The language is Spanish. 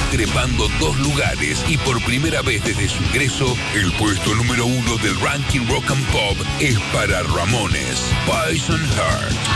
trepando 2 lugares y por primera vez desde su ingreso, el puesto número 1 del ranking Rock and Pop es para Ramones, Poison Heart.